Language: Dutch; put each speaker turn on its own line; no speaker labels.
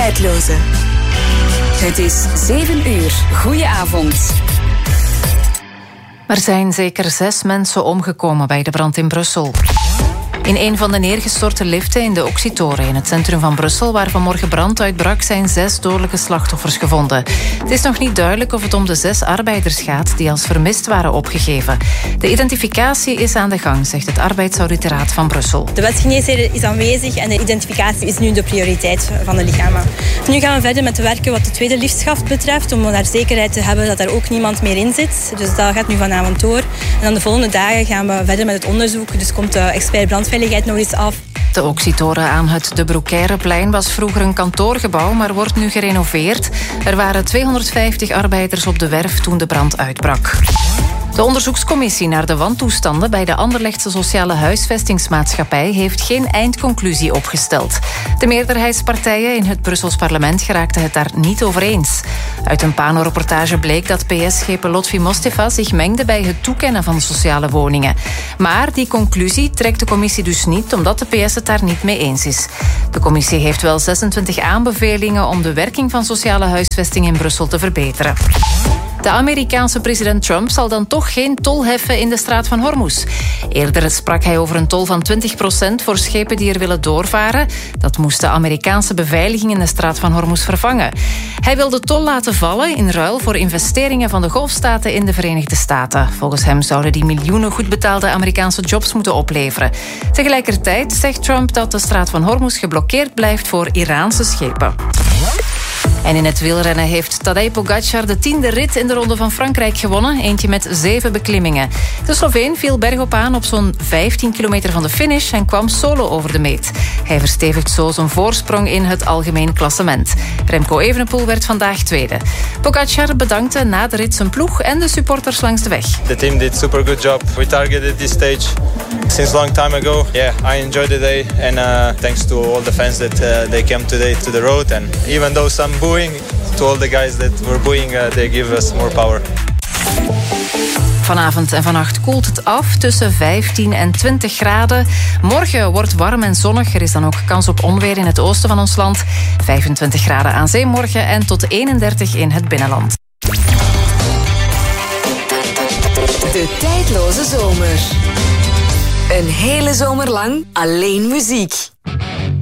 Tijdloze. Het is 7 uur. Goedenavond.
Er zijn zeker 6 mensen omgekomen bij de brand in Brussel. In een van de neergestorte liften in de Auxitoren in het centrum van Brussel, waar vanmorgen brand uitbrak, zijn 6 dodelijke slachtoffers gevonden. Het is nog niet duidelijk of het om de 6 arbeiders gaat die als vermist waren opgegeven. De identificatie is aan de gang, zegt het Arbeidsauditoraat van Brussel.
De wetsgeneesheer is aanwezig en de identificatie is nu de prioriteit van de lichamen. Nu gaan we verder met werken wat de tweede liftschacht betreft, om daar zekerheid te hebben dat er ook niemand meer in zit. Dus dat gaat nu vanavond door. En dan de volgende dagen gaan we verder met het onderzoek. Dus komt de expert brandveiligheid nog eens af.
De Auxitoren aan het De Broekeireplein was vroeger een kantoorgebouw, maar wordt nu gerenoveerd. Er waren 250 arbeiders op de werf toen de brand uitbrak. De onderzoekscommissie naar de wantoestanden bij de Anderlechtse Sociale Huisvestingsmaatschappij heeft geen eindconclusie opgesteld. De meerderheidspartijen in het Brussels parlement geraakten het daar niet over eens. Uit een Pano-reportage bleek dat PS-schepen Lotfi Mostefa zich mengde bij het toekennen van sociale woningen. Maar die conclusie trekt de commissie dus niet, omdat de PS het daar niet mee eens is. De commissie heeft wel 26 aanbevelingen om de werking van sociale huisvesting in Brussel te verbeteren. De Amerikaanse president Trump zal dan toch geen tol heffen in de straat van Hormuz. Eerder sprak hij over een tol van 20% voor schepen die er willen doorvaren. Dat moest de Amerikaanse beveiliging in de straat van Hormuz vervangen. Hij wil de tol laten vallen in ruil voor investeringen van de golfstaten in de Verenigde Staten. Volgens hem zouden die miljoenen goed betaalde Amerikaanse jobs moeten opleveren. Tegelijkertijd zegt Trump dat de straat van Hormuz geblokkeerd blijft voor Iraanse schepen. En in het wielrennen heeft Tadej Pogačar de 10e rit in de Ronde van Frankrijk gewonnen. Eentje met 7 beklimmingen. De Sloveen viel bergop aan op zo'n 15 kilometer van de finish en kwam solo over de meet. Hij verstevigt zo zijn voorsprong in het algemeen klassement. Remco Evenepoel werd vandaag tweede. Pogačar bedankte na de rit zijn ploeg en de supporters langs de weg.
The team did super good job. We targeted this stage since long time ago. Yeah, I enjoyed the day and thanks to all the fans that they came today to the road, and even though some booing, to all the guys that were booing, they give us more power.
Vanavond en vannacht koelt het af tussen 15 en 20 graden. Morgen wordt warm en zonnig. Er is dan ook kans op onweer in het oosten van ons land. 25 graden aan zee morgen en tot 31 in het binnenland.
De tijdloze zomer. Een hele zomer lang alleen muziek.